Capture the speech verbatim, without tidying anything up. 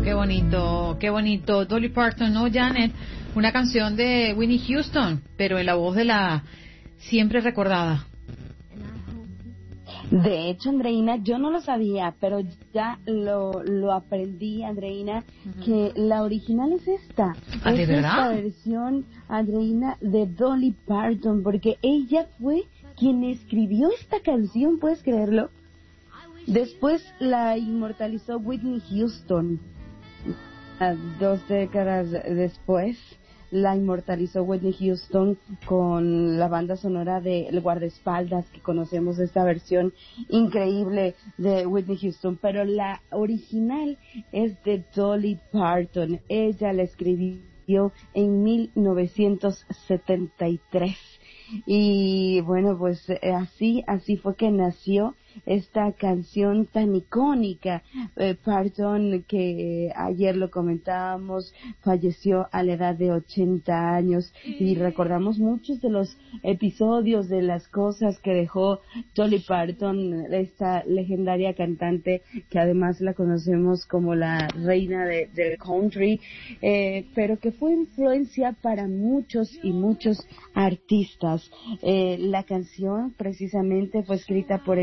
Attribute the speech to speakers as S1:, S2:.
S1: qué bonito, qué bonito. Dolly Parton, ¿no, Janet? Una canción de Whitney Houston, pero en la voz de la siempre recordada.
S2: De hecho, Andreina, yo no lo sabía, pero ya lo, lo aprendí, Andreina, uh-huh. que la original es esta.
S1: ¿Ah, de
S2: es
S1: verdad?
S2: Esta versión, Andreina, de Dolly Parton, porque ella fue quien escribió esta canción, ¿puedes creerlo? Después la inmortalizó Whitney Houston. Dos décadas después la inmortalizó Whitney Houston con la banda sonora de El Guardaespaldas, que conocemos esta versión increíble de Whitney Houston, pero la original es de Dolly Parton. Ella la escribió en mil novecientos setenta y tres. Y bueno, pues así, así fue que nació esta canción tan icónica. Eh, Parton, que eh, ayer lo comentábamos, falleció a la edad de ochenta años y recordamos muchos de los episodios, de las cosas que dejó Dolly Parton, esta legendaria cantante que además la conocemos como la reina de, del country, eh, pero que fue influencia para muchos y muchos artistas. Eh, la canción precisamente fue escrita por